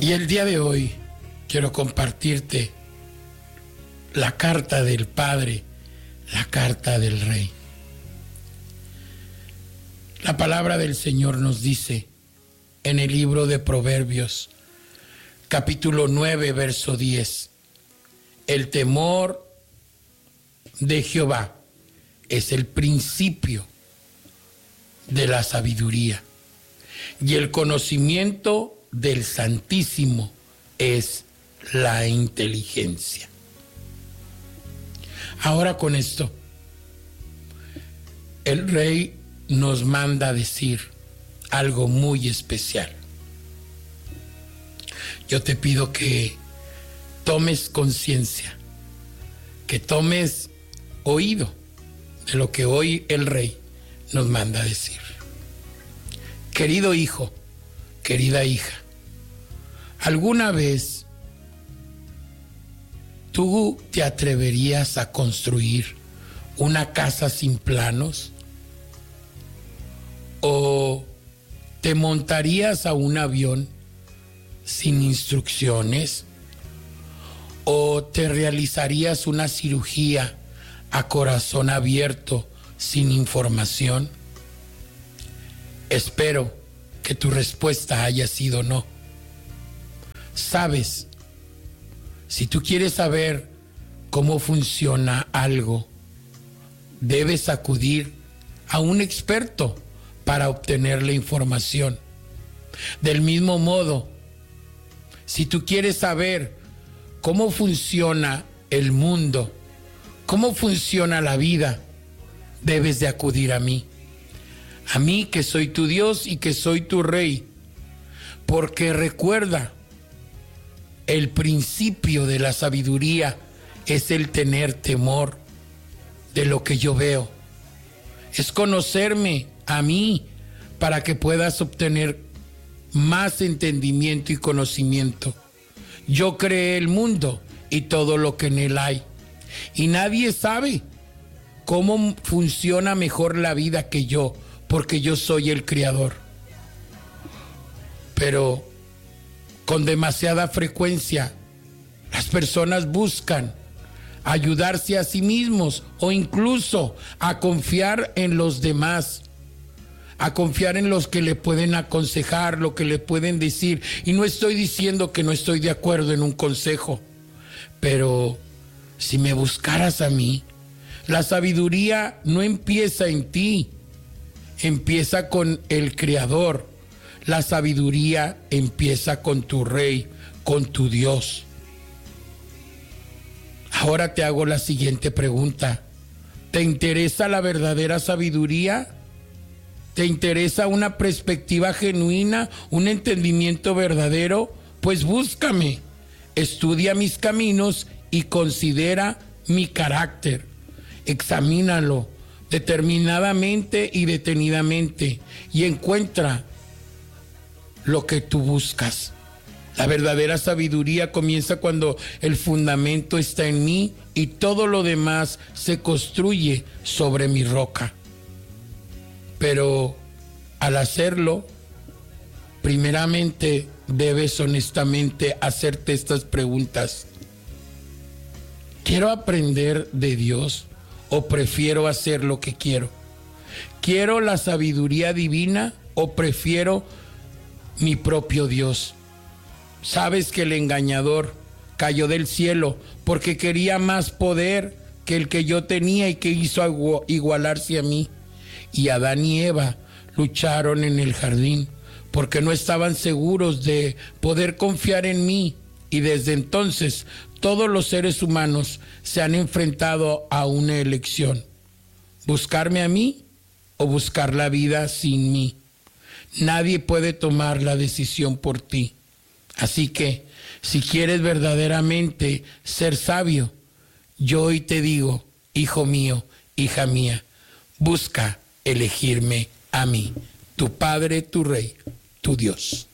Y el día de hoy quiero compartirte la carta del Padre, la carta del Rey. La palabra del Señor nos dice en el libro de Proverbios, capítulo 9, verso 10, el temor de Jehová es el principio de la sabiduría, y el conocimiento del Santísimo es la inteligencia. Ahora con esto, el Rey nos manda a decir algo muy especial. Yo te pido que tomes conciencia, que tomes oído de lo que hoy el Rey nos manda a decir. Querido hijo, querida hija, ¿alguna vez tú te atreverías a construir una casa sin planos? ¿O te montarías a un avión sin instrucciones? ¿O te realizarías una cirugía a corazón abierto sin información? Espero que tu respuesta haya sido no. Sabes, si tú quieres saber cómo funciona algo, debes acudir a un experto para obtener la información. Del mismo modo, si tú quieres saber cómo funciona el mundo, cómo funciona la vida, debes de acudir a mí que soy tu Dios y que soy tu Rey, porque recuerda, el principio de la sabiduría es el tener temor de lo que yo veo, es conocerme a mí para que puedas obtener más entendimiento y conocimiento. Yo creé el mundo y todo lo que en él hay, y nadie sabe cómo funciona mejor la vida que yo, porque yo soy el creador. Pero con demasiada frecuencia las personas buscan ayudarse a sí mismos o incluso a confiar en los demás, a confiar en los que le pueden aconsejar, lo que le pueden decir. Y no estoy diciendo que no estoy de acuerdo en un consejo, pero si me buscaras a mí, la sabiduría no empieza en ti, empieza con el Creador. La sabiduría empieza con tu Rey, con tu Dios. Ahora te hago la siguiente pregunta. ¿Te interesa la verdadera sabiduría? ¿Te interesa una perspectiva genuina, un entendimiento verdadero? Pues búscame, estudia mis caminos y considera mi carácter. Examínalo determinadamente y detenidamente y encuentra lo que tú buscas. La verdadera sabiduría comienza cuando el fundamento está en mí y todo lo demás se construye sobre mi roca. Pero al hacerlo, primeramente debes honestamente hacerte estas preguntas. ¿Quiero aprender de Dios o prefiero hacer lo que quiero? ¿Quiero la sabiduría divina o prefiero mi propio Dios? Sabes que el engañador cayó del cielo porque quería más poder que el que yo tenía y que hizo igualarse a mí. Y Adán y Eva lucharon en el jardín porque no estaban seguros de poder confiar en mí. Y desde entonces todos los seres humanos se han enfrentado a una elección: buscarme a mí o buscar la vida sin mí. Nadie puede tomar la decisión por ti. Así que, si quieres verdaderamente ser sabio, yo hoy te digo, hijo mío, hija mía, busca elegirme a mí, tu Padre, tu Rey, tu Dios.